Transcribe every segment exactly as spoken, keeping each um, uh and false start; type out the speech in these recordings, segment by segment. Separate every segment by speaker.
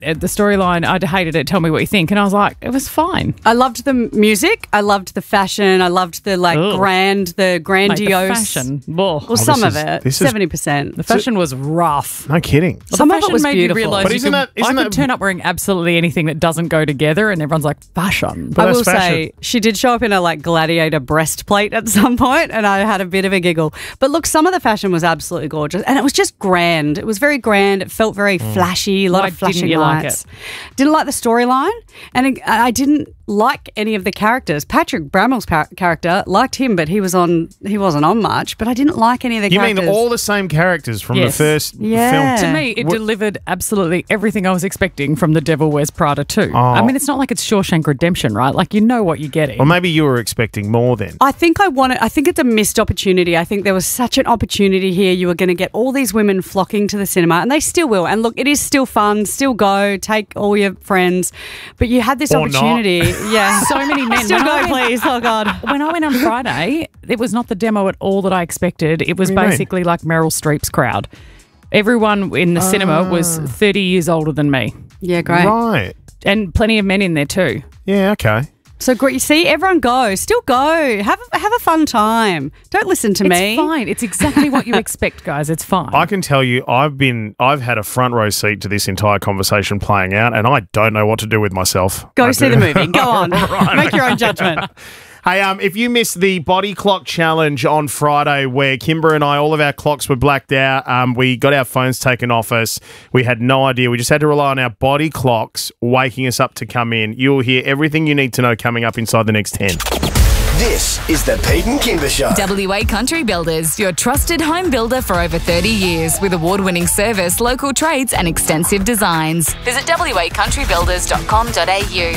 Speaker 1: uh, the storyline, I hated it. Tell me what you think. And I was like, it was fine.
Speaker 2: I loved the music. I loved the fashion. I loved the like
Speaker 1: Ugh.
Speaker 2: grand, the grandiose.
Speaker 1: Mate, the fashion. Whoa.
Speaker 2: Well, some
Speaker 3: this
Speaker 2: of
Speaker 3: is-
Speaker 2: it,
Speaker 3: this is-
Speaker 2: seventy percent.
Speaker 1: The fashion was rough.
Speaker 3: No kidding.
Speaker 1: Well,
Speaker 2: Some
Speaker 1: the
Speaker 2: of it
Speaker 1: fashion
Speaker 2: was
Speaker 1: made
Speaker 2: beautiful.
Speaker 1: you realise
Speaker 3: But
Speaker 1: you
Speaker 3: isn't
Speaker 1: could,
Speaker 3: that- isn't
Speaker 1: I could
Speaker 3: that-
Speaker 1: turn up wearing absolutely anything that doesn't go together, and everyone's like, fashion.
Speaker 3: But
Speaker 2: I
Speaker 3: that's
Speaker 2: will
Speaker 3: fashion.
Speaker 2: say she did show up in a like gladiator breastplate at some point, and I had a bit of a giggle. But look, some of the fashion was absolutely gorgeous, and it was just grand. It was very grand. It felt very flashy. A lot
Speaker 1: Why
Speaker 2: of flashing
Speaker 1: didn't you like
Speaker 2: lights. Didn't like the storyline, and it- I didn't like any of the characters. Patrick Bramill's par- character, liked him, but he was on. He wasn't on much. But I didn't like any of the
Speaker 3: You
Speaker 2: characters.
Speaker 3: mean all the same characters from
Speaker 1: Yes.
Speaker 3: the first
Speaker 2: Yeah.
Speaker 3: film?
Speaker 1: To me, it
Speaker 3: What-
Speaker 1: delivered absolutely everything I was expecting from The Devil Wears Prada too.
Speaker 3: Oh.
Speaker 1: I mean, it's not like it's Shawshank Redemption, right? Like, you know what you're getting.
Speaker 3: Or maybe you were expecting more then.
Speaker 2: I think I wanted. I think it's a missed opportunity. I think there was such an opportunity here. You were going to get all these women flocking to the cinema, and they still will. And look, it is still fun. Still go, take all your friends, but you had this
Speaker 3: Or not.
Speaker 2: opportunity. Yeah,
Speaker 1: So many men.
Speaker 2: Still
Speaker 1: When I
Speaker 2: go,
Speaker 1: went-
Speaker 2: please. Oh God.
Speaker 1: When I went on Friday, it was not the demo at all that I expected. It was
Speaker 3: What do you mean?
Speaker 1: basically like Meryl Streep's crowd. Everyone in the cinema was thirty years older than me,
Speaker 2: Yeah, great.
Speaker 3: Right.
Speaker 1: and plenty of men in there too.
Speaker 3: Yeah, okay.
Speaker 2: So great. You see, everyone go. Still go. Have a, have a fun time. Don't listen to
Speaker 1: It's
Speaker 2: me.
Speaker 1: fine. It's exactly what you expect, guys. It's fine.
Speaker 3: I can tell you, I've been, I've had a front row seat to this entire conversation playing out, and I don't know what to do with myself.
Speaker 2: Go
Speaker 3: I
Speaker 2: see
Speaker 3: do.
Speaker 2: the movie. Go on.
Speaker 3: Right.
Speaker 2: Make your own judgment.
Speaker 3: Hey, um, if you missed the body clock challenge on Friday, where Kimber and I, all of our clocks were blacked out, um, we got our phones taken off us. We had no idea. We just had to rely on our body clocks waking us up to come in. You'll hear everything you need to know coming up inside the next ten.
Speaker 4: This is the Pete and Kimber Show.
Speaker 5: W A Country Builders, your trusted home builder for over thirty years with award-winning service, local trades and extensive designs. Visit w a country builders dot com dot a u.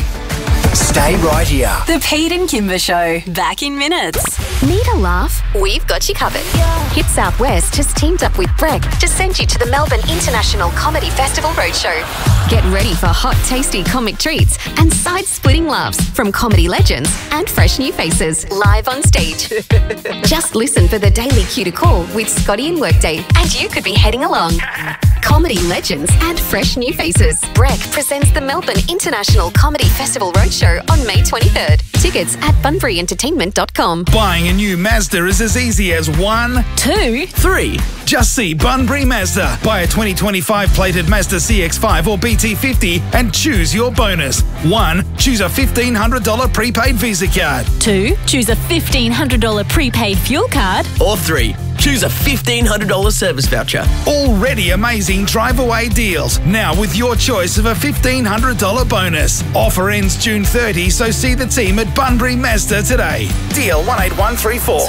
Speaker 4: Stay right here.
Speaker 6: The Pete and Kimber Show. Back in minutes.
Speaker 7: Need a laugh? We've got you covered. Hit Southwest has teamed up with Breck to send you to the Melbourne International Comedy Festival Roadshow. Get ready for hot, tasty comic treats and side-splitting laughs from comedy legends and fresh new faces live on stage. Just listen for the daily cue to call with Scotty and Workday, and you could be heading along. Comedy legends and fresh new faces. Breck presents the Melbourne International Comedy Festival Roadshow on May twenty-third. Tickets at bunbury entertainment dot com.
Speaker 8: Buying a new Mazda is as easy as one,
Speaker 6: Two.
Speaker 8: three. Just see Bunbury Mazda. Buy a twenty twenty-five plated Mazda C X five or B T fifty and choose your bonus. One, choose a fifteen hundred dollars prepaid Visa card.
Speaker 6: Two. Choose a fifteen hundred dollars prepaid fuel card.
Speaker 9: Or three, choose a fifteen hundred dollars service voucher.
Speaker 8: Already amazing drive-away deals. Now with your choice of a fifteen hundred dollars bonus. Offer ends June thirtieth, so see the team at Bunbury Mazda today. Deal one eight one three four.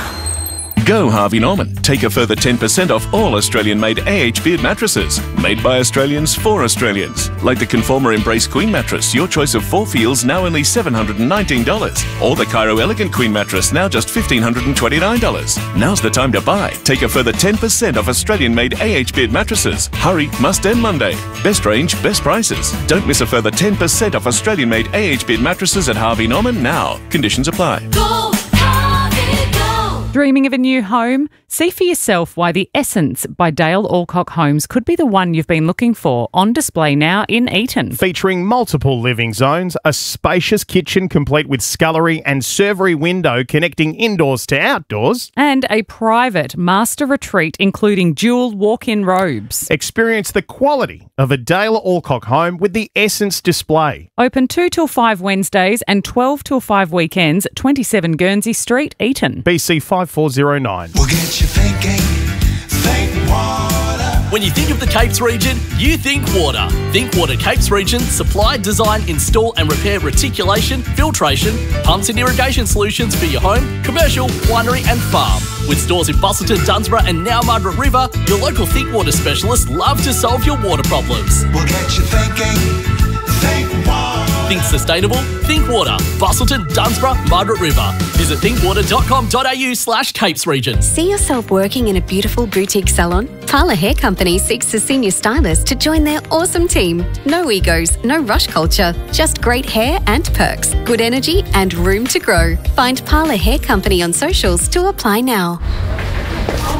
Speaker 10: Go Harvey Norman. Take a further ten percent off all Australian-made A H Beard mattresses. Made by Australians for Australians. Like the Conformer Embrace Queen mattress, your choice of four feels now only seven hundred nineteen dollars. Or the Cairo Elegant Queen mattress, now just one thousand five hundred twenty-nine dollars. Now's the time to buy. Take a further ten percent off Australian-made A H Beard mattresses. Hurry, must end Monday. Best range, best prices. Don't miss a further ten percent off Australian-made A H Beard mattresses at Harvey Norman now. Conditions apply.
Speaker 6: Go.
Speaker 1: Dreaming of a new home? See for yourself why the Essence by Dale Alcock Homes could be the one you've been looking for, on display now in Eaton.
Speaker 3: Featuring multiple living zones, a spacious kitchen complete with scullery and servery window connecting indoors to outdoors.
Speaker 1: And a private master retreat including dual walk-in robes.
Speaker 3: Experience the quality of a Dale Alcock home with the Essence display.
Speaker 1: Open two till five Wednesdays and twelve till five weekends at twenty-seven Guernsey Street, Eaton.
Speaker 3: B C five four zero nine.
Speaker 4: We'll get you thinking. Think water.
Speaker 9: When you think of the Capes region, you think water. Think Water Capes region supply, design, install and repair reticulation, filtration, pumps and irrigation solutions for your home, commercial, winery and farm. With stores in Busselton, Dunsborough and now Margaret River, your local Think Water specialists love to solve your water problems.
Speaker 4: We'll get you thinking. Think water.
Speaker 9: Think sustainable? Think water. Busselton, Dunsborough, Margaret River. Visit think water dot com dot a u slash Capes region.
Speaker 7: See yourself working in a beautiful boutique salon? Parlour Hair Company seeks a senior stylist to join their awesome team. No egos, no rush culture, just great hair and perks, good energy and room to grow. Find Parlour Hair Company on socials to apply now.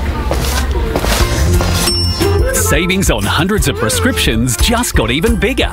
Speaker 11: Savings on hundreds of prescriptions just got even bigger.